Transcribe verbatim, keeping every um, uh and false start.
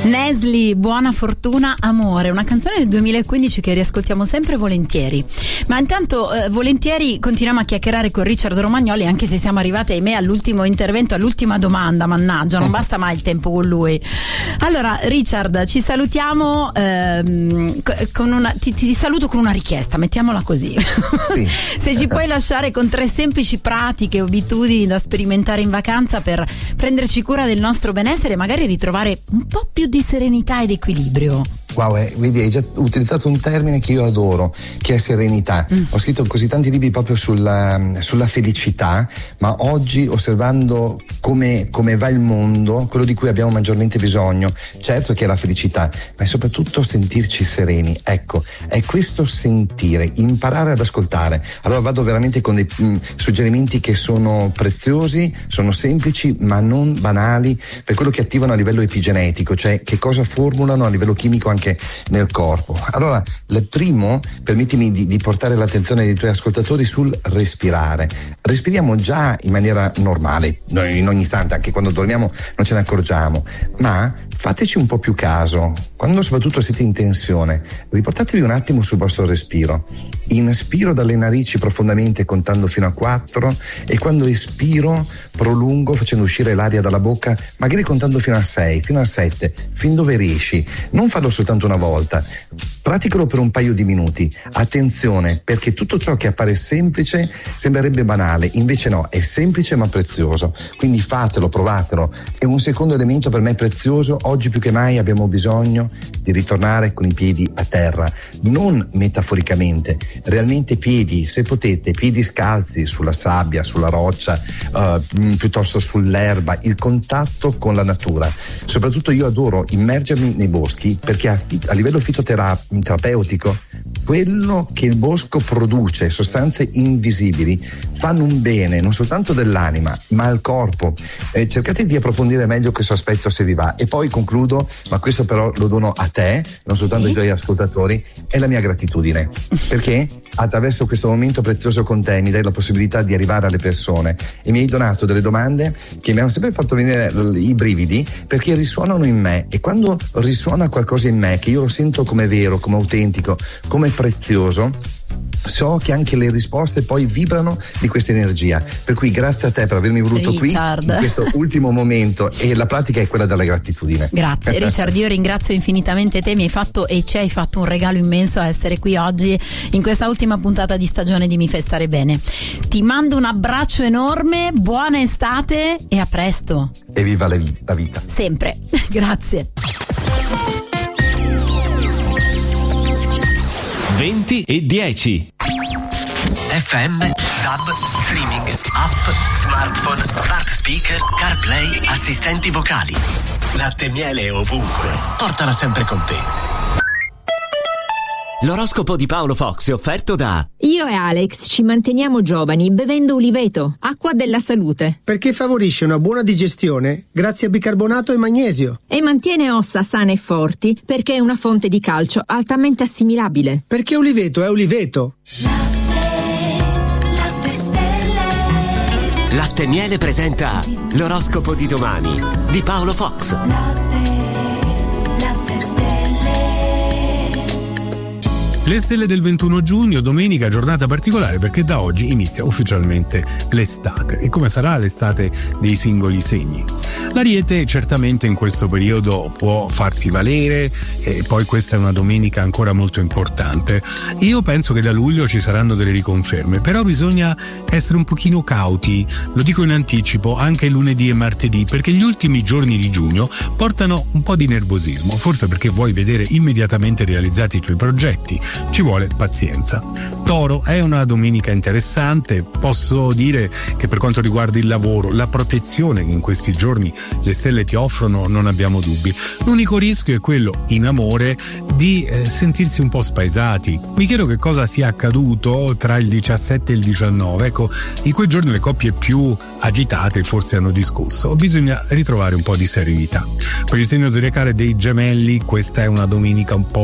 Nesli, Buona fortuna amore, una canzone del duemilaquindici che riascoltiamo sempre volentieri. Ma intanto eh, volentieri continuiamo a chiacchierare con Richard Romagnoli, anche se siamo arrivati, ahimè, all'ultimo intervento, all'ultima domanda, mannaggia, non basta mai il tempo con lui. Allora Richard, ci salutiamo ehm, con una, ti, ti saluto con una richiesta, mettiamola così. Sì. Se ci puoi lasciare con tre semplici pratiche, abitudini da sperimentare in vacanza per prenderci cura del nostro benessere e magari ritrovare un po' più di serenità ed equilibrio. Wow, eh, vedi, hai già utilizzato un termine che io adoro, che è serenità. Mm. Ho scritto così tanti libri proprio sulla, sulla felicità, ma oggi, osservando come, come va il mondo, quello di cui abbiamo maggiormente bisogno, certo che è la felicità, ma è soprattutto sentirci sereni. Ecco, è questo sentire, imparare ad ascoltare. Allora vado veramente con dei mh, suggerimenti che sono preziosi, sono semplici, ma non banali, per quello che attivano a livello epigenetico, cioè che cosa formulano a livello chimico anche nel corpo. Allora, il primo, permettimi di, di portare l'attenzione dei tuoi ascoltatori sul respirare. Respiriamo già in maniera normale, noi in ogni istante, anche quando dormiamo non ce ne accorgiamo, ma fateci un po' più caso. Quando soprattutto siete in tensione, riportatevi un attimo sul vostro respiro. Inspiro dalle narici profondamente contando fino a quattro e quando espiro prolungo facendo uscire l'aria dalla bocca, magari contando fino a sei, fino a sette, fin dove riesci. Non farlo soltanto una volta, praticalo per un paio di minuti. Attenzione, perché tutto ciò che appare semplice sembrerebbe banale, invece no, è semplice ma prezioso. Quindi fatelo, provatelo. E un secondo elemento per me prezioso: oggi più che mai abbiamo bisogno di ritornare con i piedi a terra, non metaforicamente, realmente piedi, se potete, piedi scalzi sulla sabbia, sulla roccia, uh, piuttosto sull'erba, il contatto con la natura. Soprattutto io adoro immergermi nei boschi, perché a, a livello fitoterapeutico quello che il bosco produce, sostanze invisibili, fanno un bene non soltanto dell'anima ma al corpo. Eh, cercate di approfondire meglio questo aspetto se vi va. E poi concludo, ma questo però lo dono a te, non soltanto ai tuoi ascoltatori, è la mia gratitudine, perché attraverso questo momento prezioso con te mi dai la possibilità di arrivare alle persone e mi hai donato delle domande che mi hanno sempre fatto venire i brividi, perché risuonano in me, e quando risuona qualcosa in me che io lo sento come vero, come autentico, come prezioso, so che anche le risposte poi vibrano di questa energia. Per cui grazie a te per avermi voluto Richard qui in questo ultimo momento, e la pratica è quella della gratitudine. Grazie Richard, io ringrazio infinitamente te, mi hai fatto e ci hai fatto un regalo immenso a essere qui oggi in questa ultima puntata di stagione di Mi Fai Stare Bene. Ti mando un abbraccio enorme, buona estate e a presto. E viva la vita, la vita. Sempre. Grazie. venti e dieci F M, DAB, streaming, app, smartphone, smart speaker, CarPlay, assistenti vocali. Latte e miele ovunque. Portala sempre con te. L'oroscopo di Paolo Fox è offerto da Io e Alex ci manteniamo giovani bevendo Uliveto, acqua della salute. Perché favorisce una buona digestione grazie a bicarbonato e magnesio. E mantiene ossa sane e forti perché è una fonte di calcio altamente assimilabile. Perché Uliveto è Uliveto. Latte, latte stelle. Latte e miele presenta l'oroscopo di domani di Paolo Fox. Latte, latte stelle. Le stelle del ventuno giugno, domenica, giornata particolare perché da oggi inizia ufficialmente l'estate. E come sarà l'estate dei singoli segni? L'Ariete certamente in questo periodo può farsi valere, e poi questa è una domenica ancora molto importante. Io penso che da luglio ci saranno delle riconferme, però bisogna essere un pochino cauti, lo dico in anticipo, anche lunedì e martedì, perché gli ultimi giorni di giugno portano un po' di nervosismo, forse perché vuoi vedere immediatamente realizzati i tuoi progetti. Ci vuole pazienza. Toro, è una domenica interessante, posso dire che per quanto riguarda il lavoro, la protezione che in questi giorni le stelle ti offrono non abbiamo dubbi. L'unico rischio è quello, in amore, di eh, sentirsi un po' spaesati. Mi chiedo che cosa sia accaduto tra il diciassette e il diciannove, ecco, in quei giorni le coppie più agitate forse hanno discusso, bisogna ritrovare un po' di serenità. Per il segno zodiacale dei Gemelli, questa è una domenica un po'